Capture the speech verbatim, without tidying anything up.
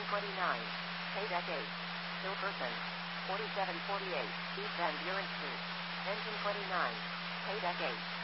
Engine twenty-nine. Paydeck eight. Still person. forty-seven forty-eight. East Van Buren Street. Engine twenty-nine. Paydeck eight.